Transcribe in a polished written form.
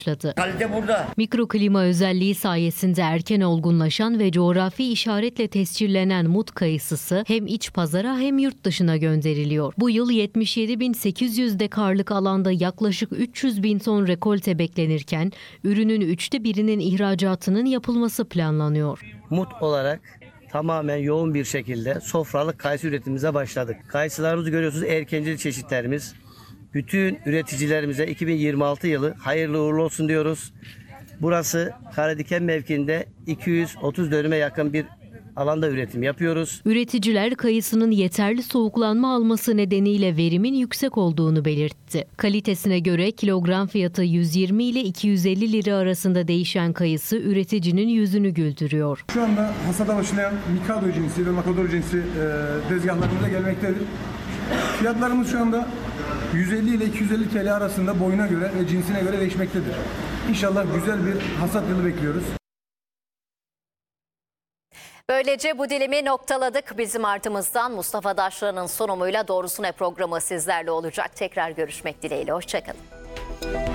başladı. Kalite burada. Mikroklima özelliği sayesinde erken olgunlaşan ve coğrafi işaretle tescillenen mut kayısısı hem iç pazara hem yurt dışına gönderiliyor. Bu yıl 77.800 dekarlık alanda yaklaşık 300.000 ton rekolte beklenirken ürünün 1/3'ünün ihracatının yapılması planlanıyor. Mut olarak tamamen yoğun bir şekilde sofralık kayısı üretimimize başladık. Kayısılarımızı görüyorsunuz, erkencil çeşitlerimiz. Bütün üreticilerimize 2026 yılı hayırlı uğurlu olsun diyoruz. Burası Karadiken mevkiinde 230 dönüme yakın bir alanda üretim yapıyoruz. Üreticiler kayısının yeterli soğuklanma alması nedeniyle verimin yüksek olduğunu belirtti. Kalitesine göre kilogram fiyatı 120 ile 250 lira arasında değişen kayısı üreticinin yüzünü güldürüyor. Şu anda hasada başlayan Mikado cinsi ve Matador cinsi tezgahlarımıza gelmektedir. Fiyatlarımız şu anda 150 ile 250 TL arasında boyuna göre ve cinsine göre değişmektedir. İnşallah güzel bir hasat yılı bekliyoruz. Böylece bu dilimi noktaladık. Bizim artımızdan Mustafa Daşran'ın sunumuyla Doğrusu Ne programı sizlerle olacak. Tekrar görüşmek dileğiyle. Hoşçakalın.